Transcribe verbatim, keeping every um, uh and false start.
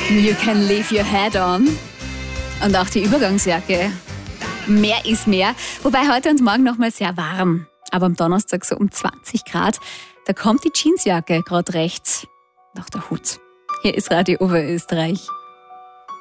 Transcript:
You can leave your head on. Und auch die Übergangsjacke. Mehr ist mehr. Wobei heute und morgen noch mal sehr warm. Aber am Donnerstag so um zwanzig Grad. Da kommt die Jeansjacke gerade rechts. Nach der Hut. Hier ist Radio Oberösterreich.